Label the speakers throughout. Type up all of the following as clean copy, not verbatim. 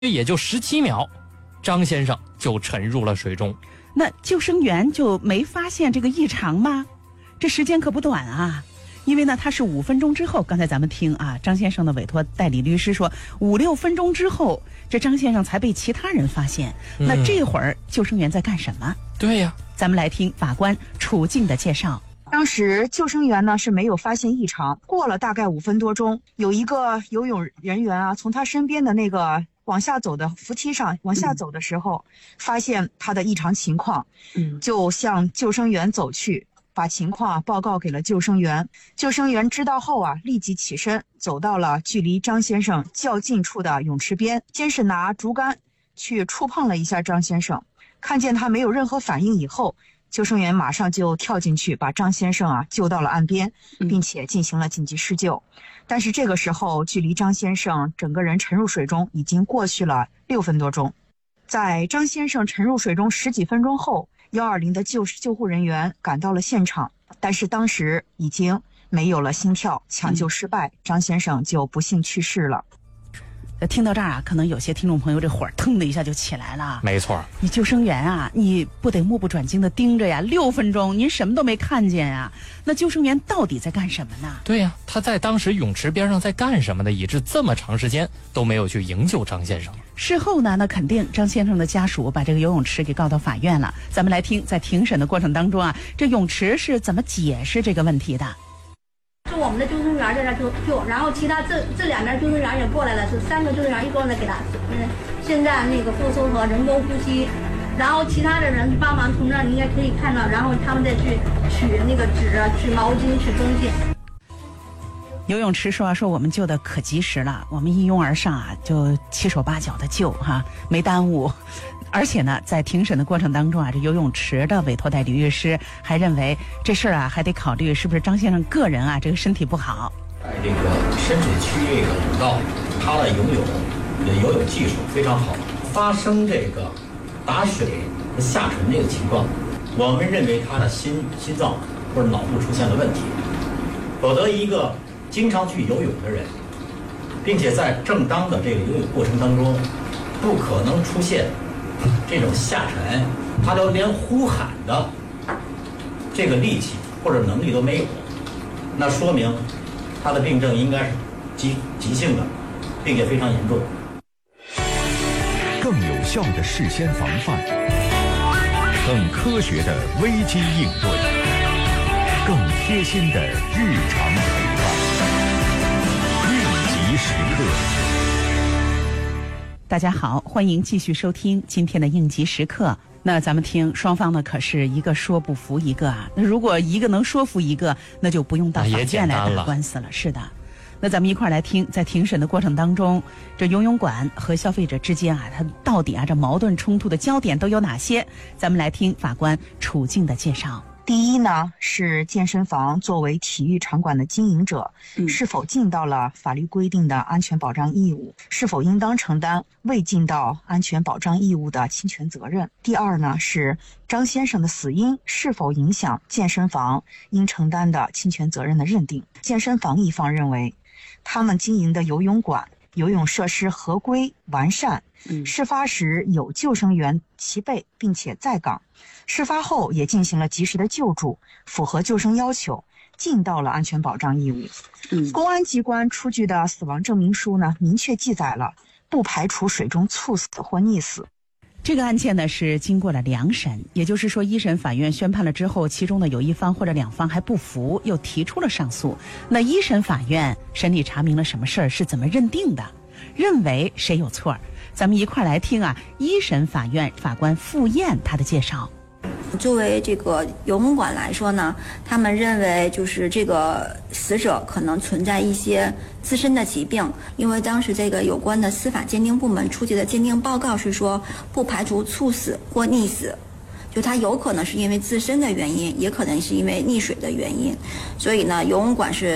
Speaker 1: 也就17秒，张先生就沉入了水中。
Speaker 2: 那救生员就没发现这个异常吗？这时间可不短啊。因为呢，他是5分钟之后，刚才咱们听啊，张先生的委托代理律师说，5、6分钟之后，这张先生才被其他人发现。那这会儿救生员在干什么？
Speaker 1: 对呀，
Speaker 2: 咱们来听法官楚静的介绍。
Speaker 3: 当时救生员呢是没有发现异常，过了大概5分多钟，有一个游泳人员啊，从他身边的那个往下走的扶梯上往下走的时候，发现他的异常情况，就向救生员走去。把情况报告给了救生员，救生员知道后啊，立即起身走到了距离张先生较近处的泳池边，先是拿竹竿去触碰了一下张先生，看见他没有任何反应以后，救生员马上就跳进去把张先生啊救到了岸边，并且进行了紧急施救。但是这个时候距离张先生整个人沉入水中已经过去了6分多钟。在张先生沉入水中10几分钟后，120的救护人员赶到了现场，但是当时已经没有了心跳，抢救失败，张先生就不幸去世了。
Speaker 2: 听到这儿啊，可能有些听众朋友这火腾的一下就起来了。
Speaker 1: 没错，
Speaker 2: 你救生员啊，你不得目不转睛的盯着呀？6分钟您什么都没看见呀？那救生员到底在干什么呢？
Speaker 1: 对呀，他在当时泳池边上在干什么呢？以致这么长时间都没有去营救张先生。
Speaker 2: 事后呢，那肯定张先生的家属把这个游泳池给告到法院了。咱们来听，在庭审的过程当中啊，这泳池是怎么解释这个问题的？
Speaker 4: 是我们的救生员在那救，然后其他这2边救生员也过来了，是3个救生员一过来给他，现在那个复苏和人工呼吸，然后其他的人帮忙从这儿你应该可以看到，然后他们再去取那个纸啊，取毛巾，取东西。
Speaker 2: 游泳池说我们救的可及时了，我们一拥而上啊，就7手8脚的救哈，没耽误。而且呢，在庭审的过程当中啊，这游泳池的委托代理律师还认为这事儿啊还得考虑是不是张先生个人啊这个身体不好。
Speaker 5: 在这个深水区这个泳道，他的游泳技术非常好，发生这个打水和下沉这个情况，我们认为他的心脏或者脑部出现了问题，否则一个经常去游泳的人，并且在正当的这个游泳过程当中，不可能出现这种下沉，他都连呼喊的这个力气或者能力都没有，那说明他的病症应该是急性的，并且非常严重。
Speaker 6: 更有效的事先防范，更科学的危机应对，更贴心的日常陪伴。应急时刻。
Speaker 2: 大家好，欢迎继续收听今天的应急时刻。那咱们听双方呢，可是一个说不服一个啊。那如果一个能说服一个，那就不用到法院来打官司了。是的，那咱们一块儿来听，在庭审的过程当中，这游泳馆和消费者之间啊，它到底啊这矛盾冲突的焦点都有哪些？咱们来听法官楚静的介绍。
Speaker 3: 第一呢，是健身房作为体育场馆的经营者，是否尽到了法律规定的安全保障义务，是否应当承担未尽到安全保障义务的侵权责任。第二呢，是张先生的死因是否影响健身房应承担的侵权责任的认定。健身房一方认为，他们经营的游泳馆游泳设施合规完善，事发时有救生员齐备并且在岗，事发后也进行了及时的救助，符合救生要求，尽到了安全保障义务。公安机关出具的死亡证明书呢，明确记载了不排除水中猝死或溺死。
Speaker 2: 这个案件呢是经过了2审，也就是说一审法院宣判了之后，其中的有一方或者2方还不服，又提出了上诉。那一审法院审理查明了什么事儿，是怎么认定的，认为谁有错？咱们一块来听啊，一审法院法官傅燕他的介绍。
Speaker 4: 作为这个游泳馆来说呢，他们认为就是这个死者可能存在一些自身的疾病，因为当时这个有关的司法鉴定部门出具的鉴定报告是说不排除猝死或溺死，就他有可能是因为自身的原因，也可能是因为溺水的原因，所以呢游泳馆是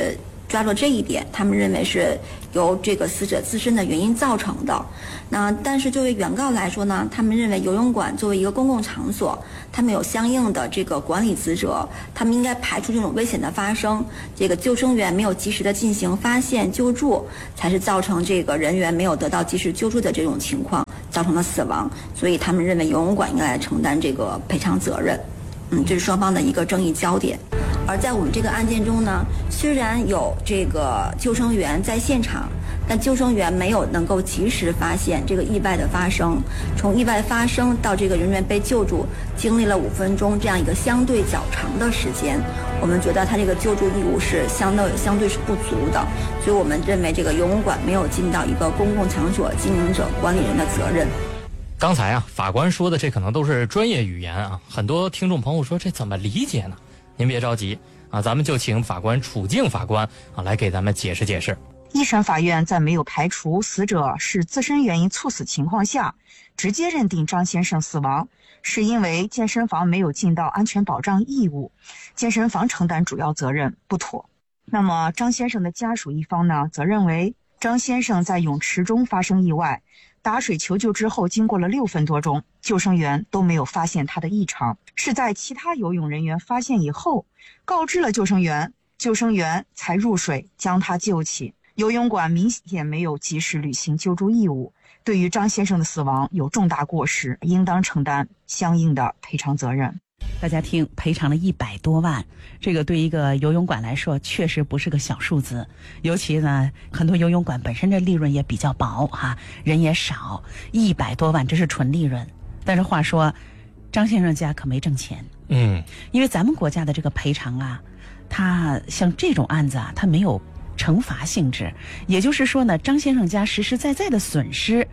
Speaker 4: 抓住这一点，他们认为是由这个死者自身的原因造成的。但是作为原告来说呢，他们认为游泳馆作为一个公共场所，他们有相应的这个管理职责，他们应该排除这种危险的发生。这个救生员没有及时的进行发现救助，才是造成这个人员没有得到及时救助的这种情况，造成了死亡。所以他们认为游泳馆应该来承担这个赔偿责任。这是双方的一个争议焦点。而在我们这个案件中呢，虽然有这个救生员在现场，但救生员没有能够及时发现这个意外的发生。从意外发生到这个人员被救助，经历了5分钟这样一个相对较长的时间，我们觉得他这个救助义务是相对是不足的，所以我们认为这个游泳馆没有尽到一个公共场所经营者、管理人的责任。
Speaker 1: 刚才啊，法官说的这可能都是专业语言啊，很多听众朋友说这怎么理解呢？您别着急啊，咱们就请楚静法官啊来给咱们解释解释。
Speaker 3: 一审法院在没有排除死者是自身原因猝死情况下，直接认定张先生死亡是因为健身房没有尽到安全保障义务，健身房承担主要责任不妥。那么张先生的家属一方呢，则认为张先生在泳池中发生意外，打水求救之后，经过了6分多钟，救生员都没有发现他的异常，是在其他游泳人员发现以后，告知了救生员，救生员才入水将他救起。游泳馆明显没有及时履行救助义务，对于张先生的死亡有重大过失，应当承担相应的赔偿责任。
Speaker 2: 大家听，赔偿了100多万，这个对一个游泳馆来说确实不是个小数字，尤其呢，很多游泳馆本身的利润也比较薄哈，人也少，100多万这是纯利润。但是话说，张先生家可没挣钱，因为咱们国家的这个赔偿啊，他像这种案子啊，他没有惩罚性质，也就是说呢，张先生家实实在在的损失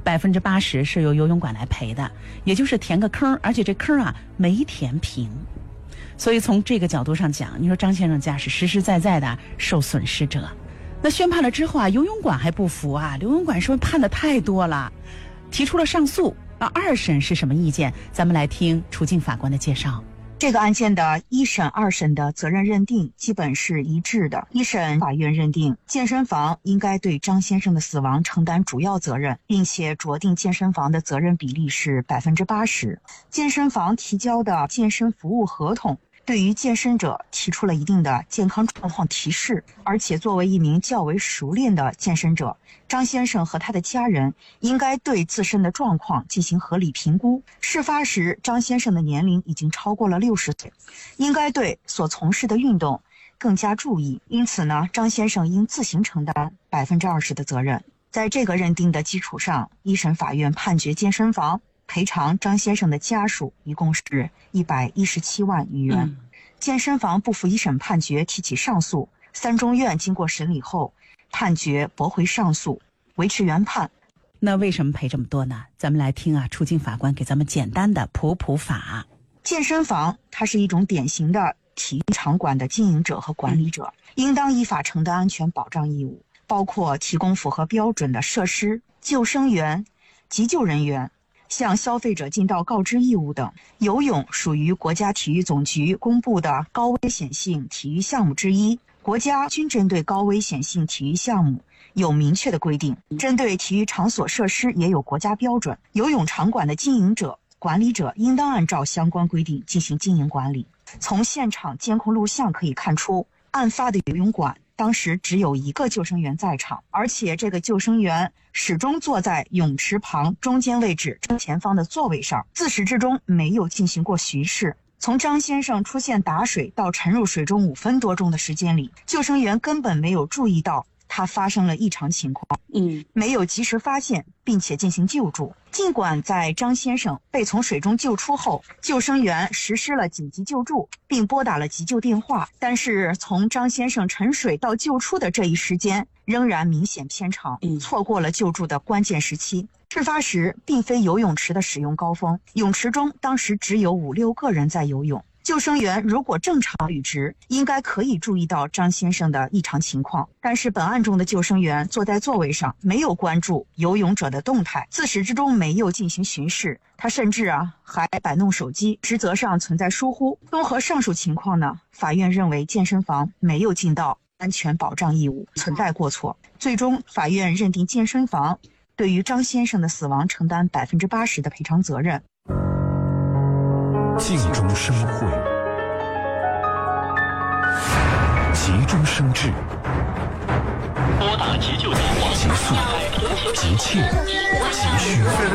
Speaker 2: 80%是由游泳馆来赔的，也就是填个坑，而且这坑啊没填平。所以从这个角度上讲，你说张先生家是实实在在的受损失者。那宣判了之后啊，游泳馆还不服啊，游泳馆说判的太多了，提出了上诉。2审是什么意见？咱们来听楚静法官的介绍。
Speaker 3: 这个案件的1审、2审的责任认定基本是一致的。1审法院认定健身房应该对张先生的死亡承担主要责任，并且酌定健身房的责任比例是80%。健身房提交的健身服务合同对于健身者提出了一定的健康状况提示，而且作为一名较为熟练的健身者，张先生和他的家人应该对自身的状况进行合理评估。事发时，张先生的年龄已经超过了60岁，应该对所从事的运动更加注意。因此呢，张先生应自行承担20%的责任。在这个认定的基础上，1审法院判决健身房赔偿张先生的家属一共是117万余元。健身房不服1审判决，提起上诉，3中院经过审理后判决驳回上诉，维持原判。
Speaker 2: 那为什么赔这么多呢？咱们来听啊，楚静法官给咱们简单的普法。
Speaker 3: 健身房它是一种典型的体育场馆的经营者和管理者，应当依法承担安全保障义务，包括提供符合标准的设施、救生员、急救人员，向消费者尽到告知义务等。游泳属于国家体育总局公布的高危险性体育项目之一，国家均针对高危险性体育项目有明确的规定，针对体育场所设施也有国家标准。游泳场馆的经营者、管理者应当按照相关规定进行经营管理。从现场监控录像可以看出，案发的游泳馆当时只有1个救生员在场，而且这个救生员始终坐在泳池旁中间位置正前方的座位上，自始至终没有进行过巡视。从张先生出现打水到沉入水中5分多钟的时间里，救生员根本没有注意到他发生了异常情况，没有及时发现并且进行救助。尽管在张先生被从水中救出后，救生员实施了紧急救助并拨打了急救电话，但是从张先生沉水到救出的这一时间仍然明显偏长，错过了救助的关键时期。事发时并非游泳池的使用高峰，泳池中当时只有5-6个人在游泳。救生员如果正常履职，应该可以注意到张先生的异常情况，但是本案中的救生员坐在座位上，没有关注游泳者的动态，自始至终没有进行巡视，他甚至还摆弄手机，职责上存在疏忽。综合上述情况呢，法院认为健身房没有尽到安全保障义务存在过错。最终，法院认定健身房对于张先生的死亡承担80%的赔偿责任。
Speaker 6: 静中生慧，急中生智，
Speaker 7: 拨打急救电话，
Speaker 6: 急速、急切、急需。